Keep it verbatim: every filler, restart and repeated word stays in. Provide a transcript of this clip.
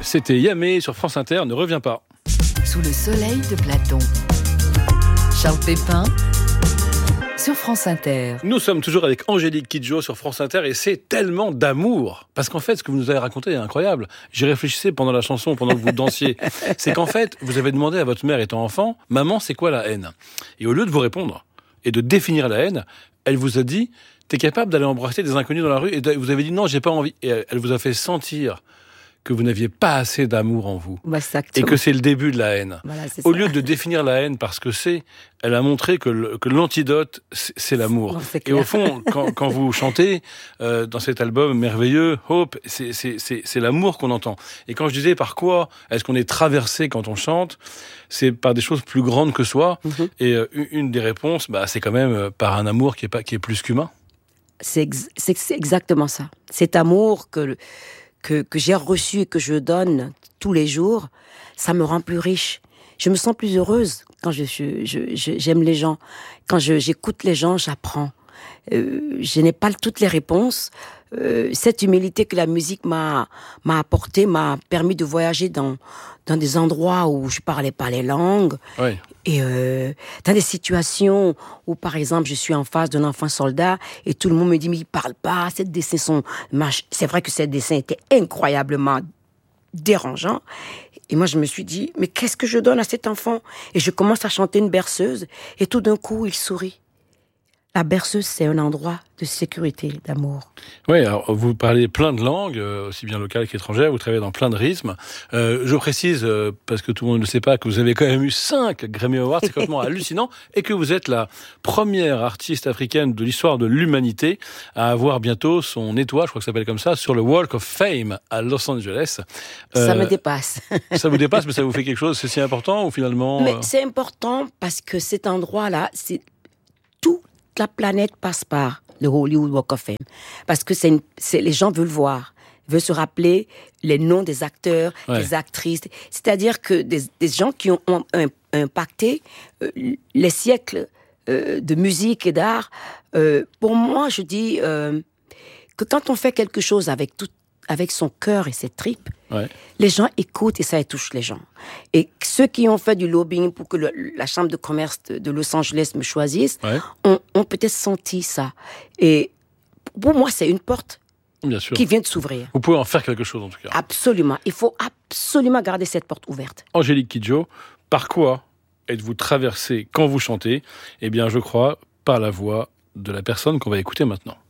C'était Yamé sur France Inter, ne reviens pas. Sous le soleil de Platon. Charles Pépin sur France Inter. Nous sommes toujours avec Angélique Kidjo sur France Inter et c'est tellement d'amour. Parce qu'en fait, ce que vous nous avez raconté est incroyable. J'y réfléchissais pendant la chanson, pendant que vous dansiez. C'est qu'en fait, vous avez demandé à votre mère étant enfant, « Maman, c'est quoi la haine ?» Et au lieu de vous répondre et de définir la haine, elle vous a dit, « T'es capable d'aller embrasser des inconnus dans la rue ?» Et vous avez dit, « Non, j'ai pas envie. » Et elle vous a fait sentir que vous n'aviez pas assez d'amour en vous. Bah, et que c'est le début de la haine. Voilà, Au ça. lieu de définir la haine parce que c'est, elle a montré que, le, que l'antidote, c'est, c'est l'amour. Non, c'est et au fond, quand, quand vous chantez euh, dans cet album merveilleux, Hope, c'est, c'est, c'est, c'est l'amour qu'on entend. Et quand je disais par quoi est-ce qu'on est traversé quand on chante, c'est par des choses plus grandes que soi. Mm-hmm. Et euh, une des réponses, bah, c'est quand même par un amour qui est, pas, qui est plus qu'humain. C'est, ex- c'est, c'est exactement ça. Cet amour que... Que, que j'ai reçu et que je donne tous les jours, ça me rend plus riche. Je me sens plus heureuse quand je, je, je, je, j'aime les gens. Quand je, j'écoute les gens, j'apprends. Euh, je n'ai pas toutes les réponses. Euh, cette humilité que la musique m'a, m'a apportée m'a permis de voyager dans, dans des endroits où je parlais pas les langues. Oui. Et euh, dans des situations où, par exemple, je suis en face d'un enfant soldat et tout le monde me dit « mais il parle pas, ces dessins sont... » C'est vrai que ces dessins étaient incroyablement dérangeants. Et moi, je me suis dit « mais qu'est-ce que je donne à cet enfant ?» Et je commence à chanter une berceuse et tout d'un coup, il sourit. La berceuse, c'est un endroit de sécurité, d'amour. Oui, alors vous parlez plein de langues, euh, aussi bien locales qu'étrangères, vous travaillez dans plein de rythmes. Euh, je précise, euh, parce que tout le monde ne le sait pas, que vous avez quand même eu cinq Grammy Awards, c'est complètement hallucinant, et que vous êtes la première artiste africaine de l'histoire de l'humanité à avoir bientôt son étoile, je crois que ça s'appelle comme ça, sur le Walk of Fame à Los Angeles. Euh, ça me dépasse. Ça vous dépasse, mais ça vous fait quelque chose, c'est si important ou finalement... Mais euh... c'est important parce que cet endroit-là, c'est tout. La planète passe par le Hollywood Walk of Fame. Parce que c'est, une, c'est les gens veulent voir, veulent se rappeler les noms des acteurs, ouais. des actrices. C'est-à-dire que des, des gens qui ont, ont impacté euh, les siècles euh, de musique et d'art. Euh, pour moi, je dis euh, que quand on fait quelque chose avec tout, avec son cœur et ses tripes, ouais. les gens écoutent et ça touche les gens. Et ceux qui ont fait du lobbying pour que le, la Chambre de commerce de, de Los Angeles me choisisse, ouais. ont, ont peut-être senti ça. Et pour moi, c'est une porte Bien sûr. qui vient de s'ouvrir. Vous pouvez en faire quelque chose, en tout cas. Absolument. Il faut absolument garder cette porte ouverte. Angélique Kidjo, par quoi êtes-vous traversée quand vous chantez ? Eh bien, je crois, par la voix de la personne qu'on va écouter maintenant.